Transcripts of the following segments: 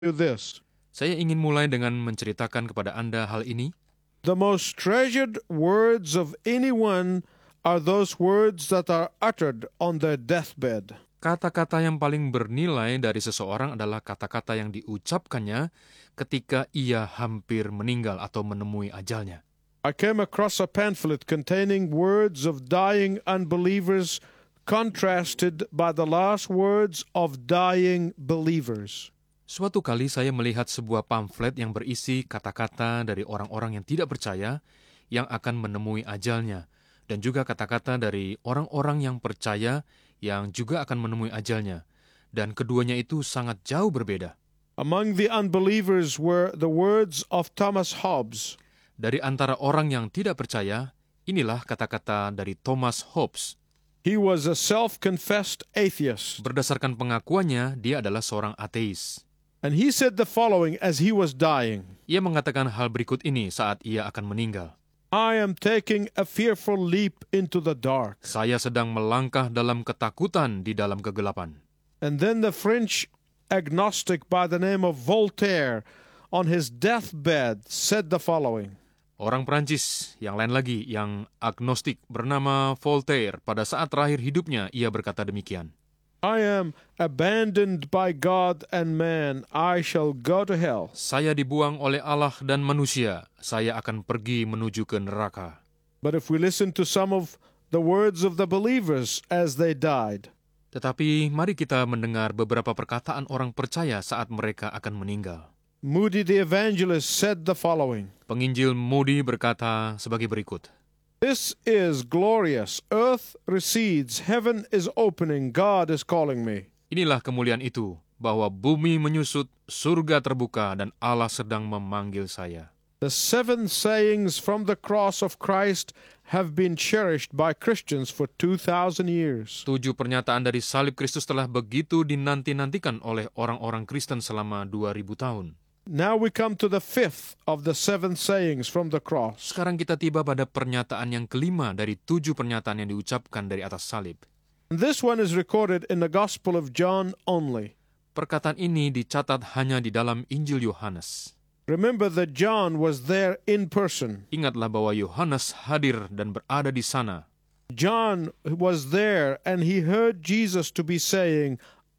this. Saya ingin mulai dengan menceritakan kepada Anda hal ini. The most treasured words of anyone are those words that are uttered on their deathbed. Kata-kata yang paling bernilai dari seseorang adalah kata-kata yang diucapkannya ketika ia hampir meninggal atau menemui ajalnya. I came across a pamphlet containing words of dying unbelievers contrasted by the last words of dying believers. Suatu kali saya melihat sebuah pamflet yang berisi kata-kata dari orang-orang yang tidak percaya yang akan menemui ajalnya, dan juga kata-kata dari orang-orang yang percaya yang juga akan menemui ajalnya, dan keduanya itu sangat jauh berbeda. Among the unbelievers were the words of Thomas Hobbes. Dari antara orang yang tidak percaya, inilah kata-kata dari Thomas Hobbes. He was a self-confessed atheist. Berdasarkan pengakuannya, dia adalah seorang ateis. And he said the following as he was dying. Ia mengatakan hal berikut ini saat ia akan meninggal. I am taking a fearful leap into the dark. Saya sedang melangkah dalam ketakutan di dalam kegelapan. And then the French agnostic by the name of Voltaire on his deathbed said the following. Orang Prancis yang lain lagi yang agnostik bernama Voltaire pada saat terakhir hidupnya ia berkata demikian. I am abandoned by God and man. I shall go to hell. Saya dibuang oleh Allah dan manusia. Saya akan pergi menuju ke neraka. But if we listen to some of the words of the believers as they died, Tetapi mari kita mendengar beberapa perkataan orang percaya saat mereka akan meninggal. Moody the evangelist said the following. Penginjil Moody berkata sebagai berikut. This is glorious. Earth recedes. Heaven is opening. God is calling me. Inilah kemuliaan itu, bahwa bumi menyusut, surga terbuka, dan Allah sedang memanggil saya. The 7 sayings from the cross of Christ have been cherished by Christians for 2,000 years. 7 pernyataan dari salib Kristus telah begitu dinanti-nantikan oleh orang-orang Kristen selama 2000 tahun. Now we come to the 5th of the 7 sayings from the cross. Sekarang kita tiba pada pernyataan yang kelima dari 7 pernyataan yang diucapkan dari atas salib. This one is recorded in the Gospel of John only. Perkataan ini dicatat hanya di dalam Injil Yohanes. Remember that John was there in person. Ingatlah bahwa Yohanes hadir dan berada di sana. John was there and he heard Jesus to be saying,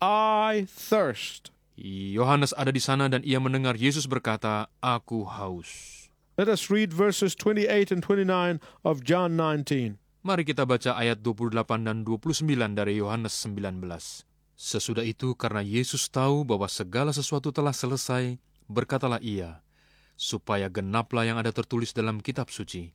I thirst. Yohanes ada di sana dan ia mendengar Yesus berkata, Aku haus. Let us read verses 28 and 29 of John 19. Mari kita baca ayat 28 dan 29 dari Yohanes 19. Sesudah itu, karena Yesus tahu bahwa segala sesuatu telah selesai, berkatalah ia, supaya genaplah yang ada tertulis dalam kitab suci,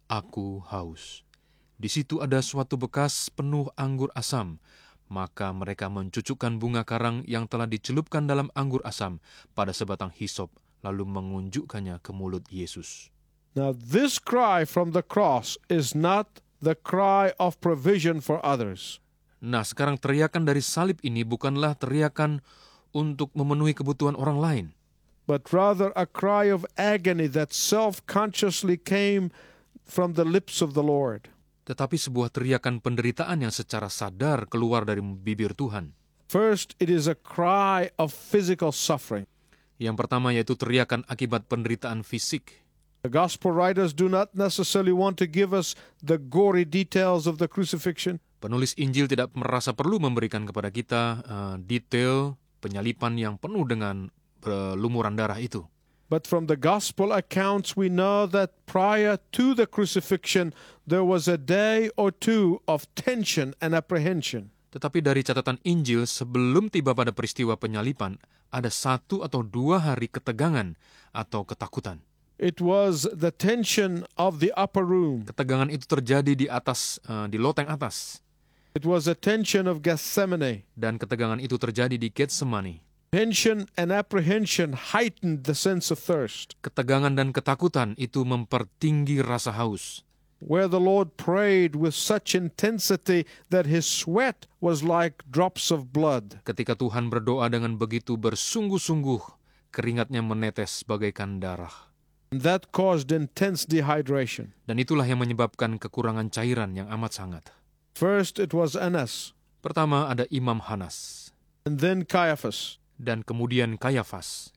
Aku haus. Di situ ada suatu bekas penuh anggur asam, maka mereka mencucukkan bunga karang yang telah dicelupkan dalam anggur asam pada sebatang hisop, lalu mengunjukkannya ke mulut Yesus. Now this cry from the cross is not the cry of provision for others. Nah, sekarang teriakan dari salib ini bukanlah teriakan untuk memenuhi kebutuhan orang lain, but rather a cry of agony that self-consciously came from the lips of the Lord. tetapi sebuah teriakan penderitaan yang secara sadar keluar dari bibir Tuhan. First, it is a cry of physical suffering. Yang pertama yaitu teriakan akibat penderitaan fisik. The gospel writers do not necessarily want to give us the gory details of the crucifixion. Penulis Injil tidak merasa perlu memberikan kepada kita detail penyalipan yang penuh dengan lumuran darah itu. But from the gospel accounts, we know that prior to the crucifixion, there was a day or two of tension and apprehension. Tetapi dari catatan Injil, sebelum tiba pada peristiwa penyalipan, ada 1 atau 2 hari ketegangan atau ketakutan. It was the tension of the upper room. Ketegangan itu terjadi di atas, di loteng atas. It was a tension of Gethsemane. Dan ketegangan itu terjadi di Getsemani. Tension and apprehension heightened the sense of thirst. Ketegangan dan ketakutan itu mempertinggi rasa haus. Where the Lord prayed with such intensity that his sweat was like drops of blood. Ketika Tuhan berdoa dengan begitu bersungguh-sungguh, keringatnya menetes bagaikan darah. And that caused intense dehydration. Dan itulah yang menyebabkan kekurangan cairan yang amat sangat. First it was Annas, Pertama ada Imam Hanas, and then Caiaphas, dan kemudian Kayafas.